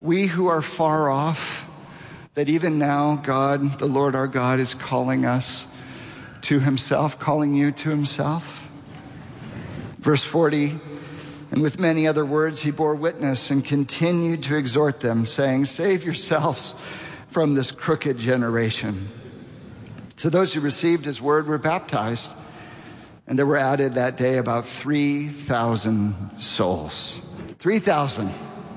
We who are far off, that even now God, the Lord our God, is calling us to himself, calling you to himself. Verse 40, and with many other words he bore witness and continued to exhort them, saying, save yourselves from this crooked generation. So those who received his word were baptized, and there were added that day about 3,000 souls. 3,000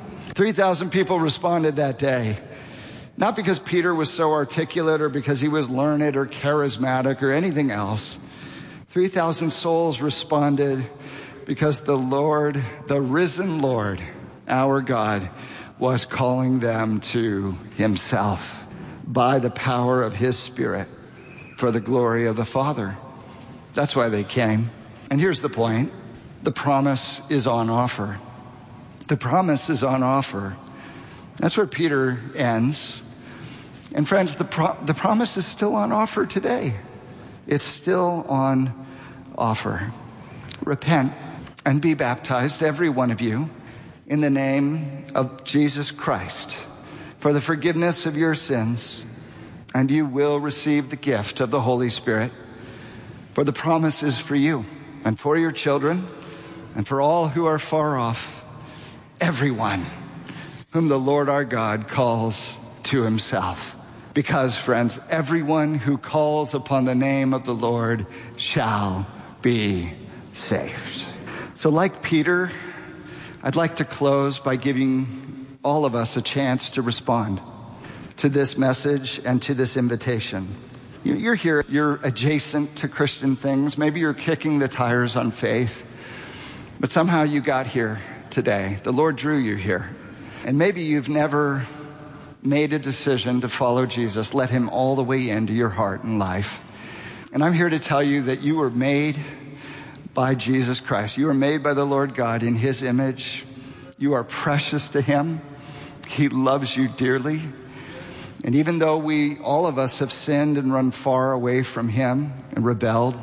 people responded that day. Not because Peter was so articulate or because he was learned or charismatic or anything else. 3,000 souls responded because the Lord, the risen Lord, our God, was calling them to himself by the power of his Spirit for the glory of the Father. That's why they came. And here's the point. The promise is on offer. The promise is on offer. That's where Peter ends. And friends, the promise is still on offer today. It's still on offer. Repent and be baptized, every one of you, in the name of Jesus Christ for the forgiveness of your sins, and you will receive the gift of the Holy Spirit. For the promise is for you and for your children and for all who are far off, everyone whom the Lord our God calls to himself. Because, friends, everyone who calls upon the name of the Lord shall be saved. So like Peter, I'd like to close by giving all of us a chance to respond to this message and to this invitation. You're here, you're adjacent to Christian things. Maybe you're kicking the tires on faith, but somehow you got here today. The Lord drew you here. And maybe you've never made a decision to follow Jesus, let him all the way into your heart and life. And I'm here to tell you that you were made by Jesus Christ. You were made by the Lord God in his image. You are precious to him. He loves you dearly. And even though all of us have sinned and run far away from him and rebelled,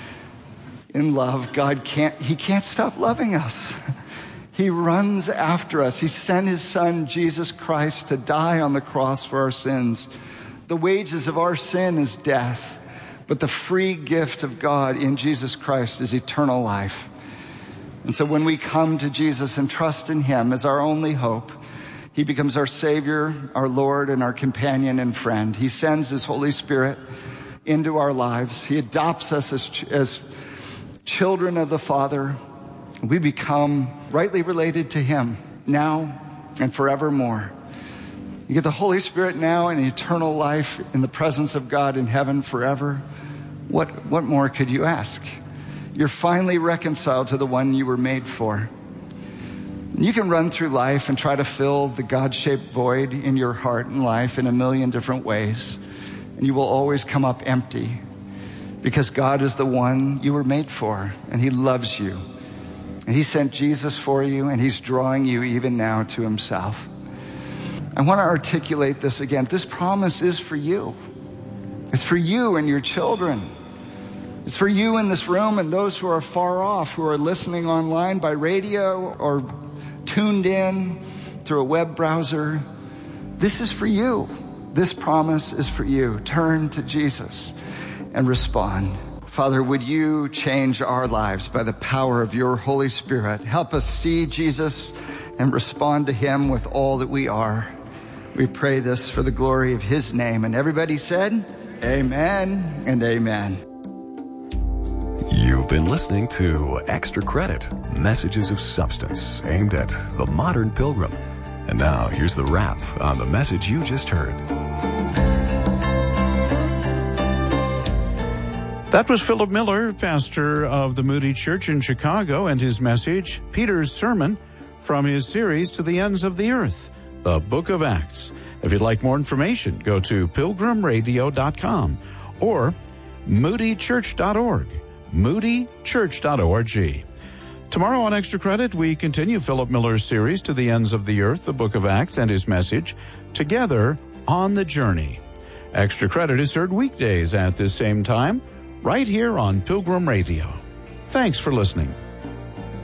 in love, he can't stop loving us. He runs after us. He sent his son, Jesus Christ, to die on the cross for our sins. The wages of our sin is death, but the free gift of God in Jesus Christ is eternal life. And so when we come to Jesus and trust in him as our only hope, he becomes our Savior, our Lord, and our companion and friend. He sends his Holy Spirit into our lives. He adopts us as children of the Father. We become rightly related to him now and forevermore. You get the Holy Spirit now and eternal life in the presence of God in heaven forever. What more could you ask? You're finally reconciled to the one you were made for. You can run through life and try to fill the God-shaped void in your heart and life in a million different ways, and you will always come up empty because God is the one you were made for, and he loves you. And he sent Jesus for you, and he's drawing you even now to himself. I want to articulate this again. This promise is for you. It's for you and your children. It's for you in this room and those who are far off, who are listening online by radio or tuned in through a web browser. This is for you. This promise is for you. Turn to Jesus and respond. Father, would you change our lives by the power of your Holy Spirit? Help us see Jesus and respond to him with all that we are. We pray this for the glory of his name. And everybody said, amen and amen. You've been listening to Extra Credit, messages of substance aimed at the modern pilgrim. And now here's the wrap on the message you just heard. That was Philip Miller, pastor of the Moody Church in Chicago, and his message, Peter's sermon from his series To the Ends of the Earth, the Book of Acts. If you'd like more information, go to pilgrimradio.com or moodychurch.org, moodychurch.org. Tomorrow on Extra Credit, we continue Philip Miller's series To the Ends of the Earth, the Book of Acts, and his message, Together on the Journey. Extra Credit is heard weekdays at this same time, right here on Pilgrim Radio. Thanks for listening.